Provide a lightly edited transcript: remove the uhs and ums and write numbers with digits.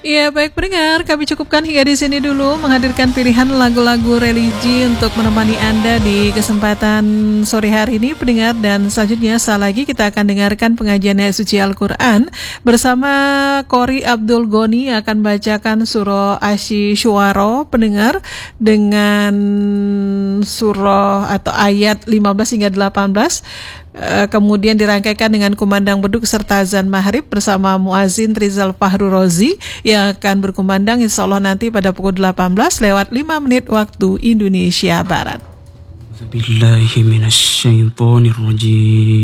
Iya, baik pendengar, kami cukupkan hingga di sini dulu menghadirkan pilihan lagu-lagu religi untuk menemani Anda di kesempatan sore hari ini, pendengar. Dan selanjutnya, lagi kita akan dengarkan pengajian ayat suci Al-Quran bersama Qori Abdul Goni yang akan bacakan surah Asy-Syu'ara, pendengar, dengan surah atau ayat 15 hingga 18. Kemudian dirangkaikan dengan kumandang beduk serta azan maghrib bersama muazin Rizal Fahru Rozi yang akan berkumandang insya Allah nanti pada pukul 18 lewat 5 menit waktu Indonesia Barat. Billahi minasyaitonir rajim.